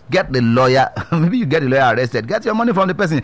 get the lawyer. Maybe you get the lawyer arrested. Get your money from the person.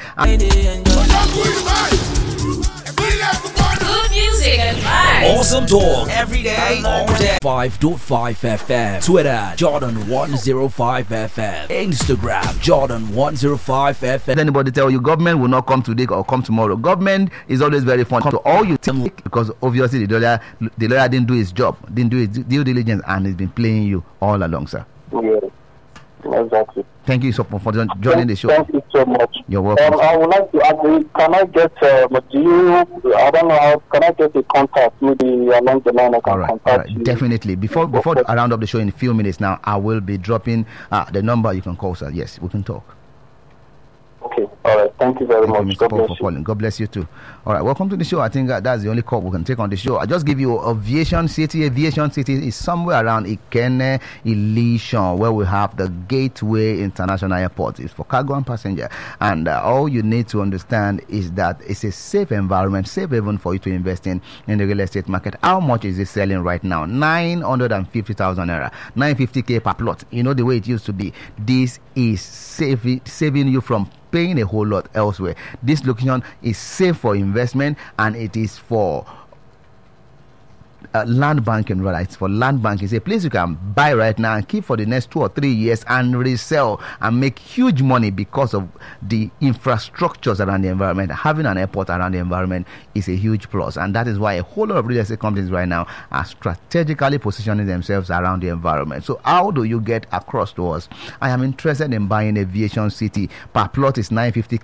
Good music and vibes. Awesome talk every day, all day. 5.5 FM. Twitter, Jordan105 FM. Instagram, Jordan105 FM. Anybody tell you government will not come today or come tomorrow? Government is always very fun. So all you think, because obviously the lawyer didn't do his job, didn't do his due diligence, and he's been playing you all along, sir. Yeah, exactly. Thank you so much for joining the show. Thank you so much. You're welcome. I would like to ask, can I get, I don't know how, can I get a contact? Maybe along the line I can contact you. Definitely. Before I round up the show in a few minutes now, I will be dropping the number you can call, sir. Yes, we can talk. Okay, all right. Thank you very much. God bless you. Calling. God bless you too. All right, welcome to the show. I think that's the only call we can take on the show. I just give you Aviation City. Aviation City is somewhere around Ikenne, Ilishan, where we have the Gateway International Airport. It's for cargo and passenger. And all you need to understand is that it's a safe environment, safe haven for you to invest in the real estate market. How much is it selling right now? 950,000 naira, 950k per plot. You know the way it used to be. This is saving you from paying a whole lot elsewhere. This location is safe for investment, and it is for land banking, right? It's for land banking. It's a place you can buy right now and keep for the next 2 or 3 years and resell and make huge money because of the infrastructures around the environment. Having an airport around the environment is a huge plus, and that is why a whole lot of real estate companies right now are strategically positioning themselves around the environment. So how do you get across to us? I am interested in buying Aviation City. Per plot is 950k.